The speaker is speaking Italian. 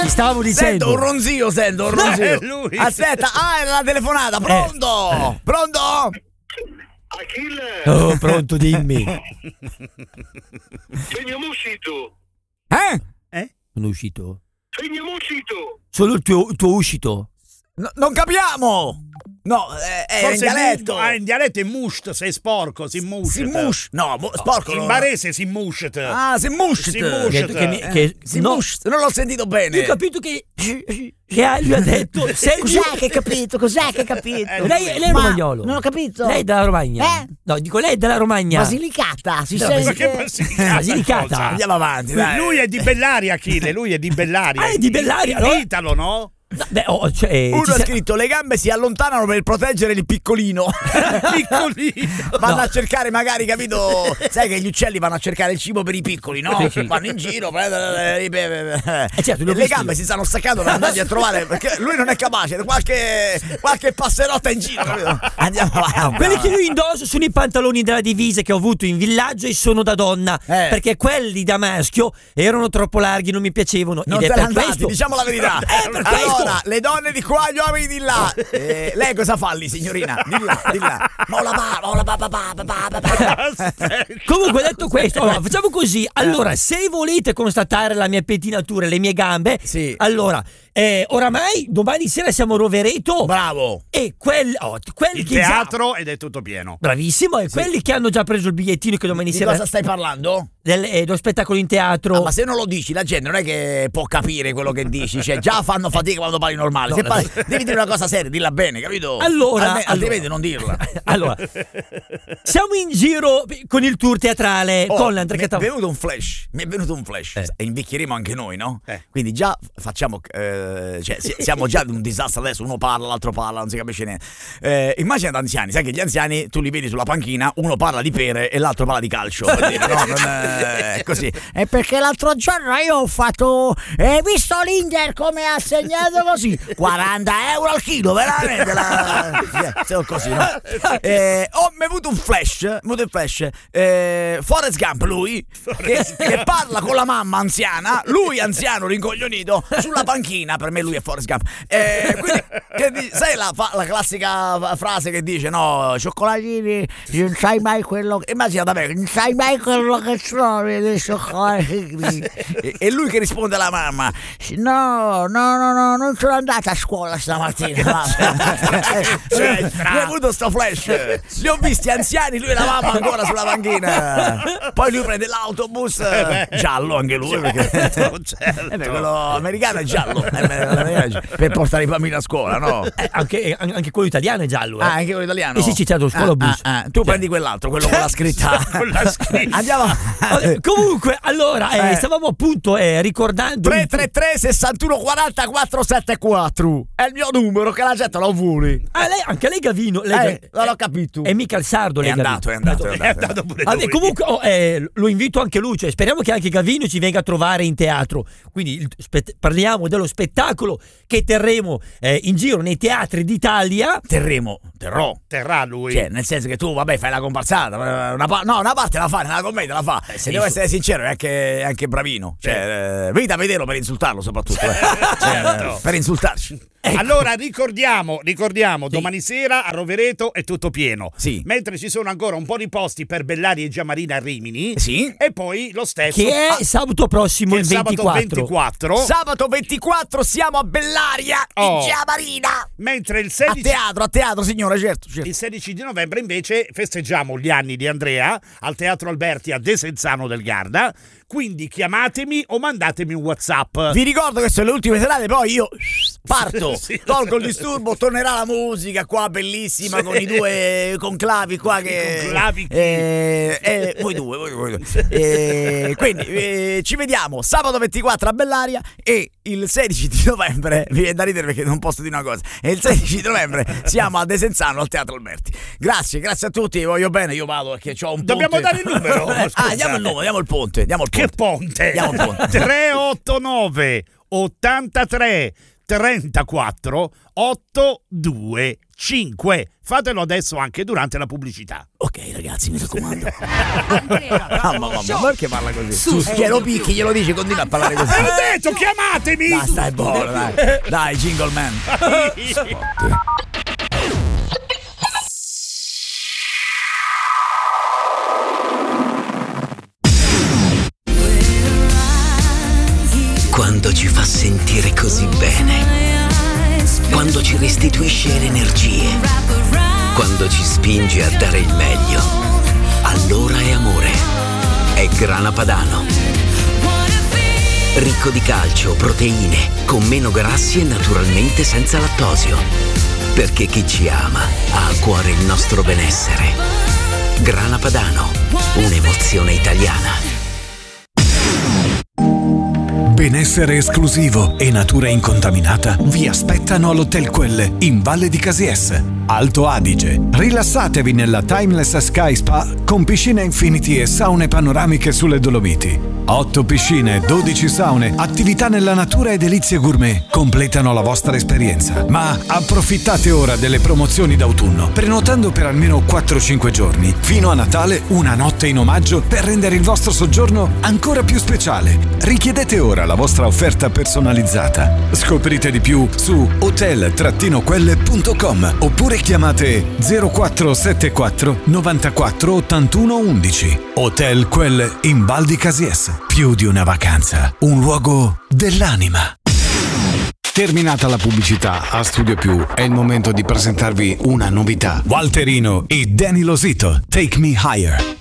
Ti stavo dicendo. Sento un ronzio. Lui. Aspetta, era la telefonata. Pronto? Pronto? Achille, Oh, pronto, dimmi. veniamo uscito. Sono uscito. Veniamo uscito. Solo il tuo uscito. Non capiamo. No, è in Forse dialetto. in dialetto è musht, sei sporco, si musht. Si mush. No, sporco. In barese si musht. Ah, si musht. Si musht. Si musht. Non l'ho sentito bene. Io ho capito che lui ha detto. Cos'è che hai capito? Lei è romagnolo. Non ho capito. Lei è della Romagna. No, dico lei è della Romagna. Basilicata, si No, sente. Ma che Basilicata? Basilicata. Cosa? Andiamo avanti, dai. Lui è di Bellaria, Achille, lui è di Bellaria. È di Bellaria, no? Italo, no? No, beh, cioè, Uno ha scritto: le gambe si allontanano per proteggere il piccolino. Piccolino. Vanno a cercare, magari, capito? Sai che gli uccelli vanno a cercare il cibo per i piccoli, no? Sì. Vanno in giro, certo, e le gambe si stanno staccando per andarli a trovare, perché lui non è capace. Qualche passerotta in giro, capito? Andiamo avanti. Quelli che io indosso sono i pantaloni della divisa che ho avuto in villaggio e sono da donna, perché quelli da maschio erano troppo larghi, non mi piacevano. Non ed te è per l'andati, questo. diciamo la verità. Per questo. Allora, le donne di qua, gli uomini di là. Lei cosa fa lì, signorina? Di là. Comunque, detto questo, allora, facciamo così. Allora, se volete constatare la mia pettinatura e le mie gambe, Sì. allora, oramai domani sera siamo a Rovereto. Bravo. E quelli Il che teatro ed è tutto pieno. Bravissimo, e quelli che hanno già preso il bigliettino che domani Di sera cosa stai parlando? dello spettacolo in teatro. Ma se non lo dici, la gente non è che può capire quello che dici. Cioè, già fanno fatica quando parli normale. Se devi dire una cosa seria, dilla bene, capito? Allora, altrimenti non dirla. Allora, siamo in giro con il tour teatrale con l'Andrea Mi è Cattaneo. venuto un flash. E invecchieremo anche noi, no? Quindi già facciamo siamo già di un disastro adesso. Uno parla, l'altro parla, non si capisce niente. Immagina da anziani, sai che gli anziani tu li vedi sulla panchina, uno parla di pere e l'altro parla di calcio, per dire, no? È così. È perché l'altro giorno io ho fatto. Hai visto l'Inter come ha segnato così? 40 euro al chilo, veramente. Sono così, no? Mi è avuto un flash. Forrest Gump, lui che parla con la mamma anziana, lui anziano rincoglionito sulla panchina. Per me lui è Forrest Gump. Quindi, sai la classica frase che dice: no, cioccolatini, non sai mai quello che. Immagina da me, non sai mai quello che trovi dei cioccolatini. E lui che risponde alla mamma: no, non sono andata a scuola stamattina. Mi è avuto sto flash. Li ho visti anziani, lui e la mamma ancora sulla panchina. Poi lui prende l'autobus giallo, anche lui, perché quello americano è giallo, per portare i bambini a scuola, no? Anche quello italiano è giallo. Anche quello italiano. Sì, c'è lo scuola bus. Tu prendi quell'altro, quello con la scritta. Andiamo. Comunque, allora, stavamo appunto ricordando 333 61 40 474 è il mio numero, che la gente lo vuole. anche lei Gavino. Non l'ho capito. È mica il sardo, lei È andato pure Vabbè, lui. comunque lo invito anche lui, cioè speriamo che anche Gavino ci venga a trovare in teatro. Quindi parliamo dello spettacolo che terremo in giro nei teatri d'Italia. Terrà lui. Cioè, nel senso che tu, vabbè, fai la comparsata. Una parte la fa, nella commedia la fa. Se devo essere sincero, è anche bravino. Cioè, venite a vederlo per insultarlo, soprattutto. Per insultarci. Ecco. Allora ricordiamo, domani sera a Rovereto è tutto pieno. Sì. Mentre ci sono ancora un po' di posti per Bellaria e Giamarina a Rimini. Sì. E poi lo stesso. Che è sabato prossimo, il 24. Sabato 24 siamo a Bellaria in Giamarina. Mentre il 16 a teatro, signore, certo. Il 16 di novembre invece festeggiamo gli anni di Andrea al Teatro Alberti a Desenzano del Garda. Quindi chiamatemi o mandatemi un WhatsApp. Vi ricordo che sono le ultime serate, poi io parto, Sì, tolgo il disturbo, tornerà la musica qua bellissima con i due conclavi qua che conclavi voi due. Quindi ci vediamo sabato 24 a Bellaria e il 16 di novembre, vi viene da ridere perché non posso dire una cosa, e il 16 di novembre siamo a Desenzano al Teatro Alberti. Grazie a tutti, vi voglio bene, io vado perché c'ho un ponte. Dobbiamo dare il numero. Diamo il numero, diamo il ponte. Che ponte? Andiamo al ponte. 389 83 34 825. 5. Fatelo adesso anche durante la pubblicità. Ok, ragazzi, mi raccomando. Mamma, perché parla così? Glielo picchi, glielo dici, continua a parlare così. Ho detto, chiamatemi! Basta, è buono, dai. Dai, Jingle Man. Quando ci fa sentire così bene, quando ci restituisce le energie, quando ci spinge a dare il meglio, allora è amore. È Grana Padano. Ricco di calcio, proteine, con meno grassi e naturalmente senza lattosio. Perché chi ci ama ha a cuore il nostro benessere. Grana Padano, un'emozione italiana. Benessere esclusivo e natura incontaminata vi aspettano all'Hotel Quelle in Valle di Casies, Alto Adige. Rilassatevi nella Timeless Sky Spa con piscina infinity e saune panoramiche sulle Dolomiti. 8 piscine, 12 saune, attività nella natura e delizie gourmet completano la vostra esperienza. Ma approfittate ora delle promozioni d'autunno, prenotando per almeno 4-5 giorni. Fino a Natale, una notte in omaggio per rendere il vostro soggiorno ancora più speciale. Richiedete ora la vostra offerta personalizzata. Scoprite di più su hotel-quelle.com oppure chiamate 0474 94 81 11. Hotel Quelle in Val di Casies. Più di una vacanza, un luogo dell'anima. Terminata la pubblicità, a Studio Più è il momento di presentarvi una novità. Walterino e Danny Losito, Take Me Higher.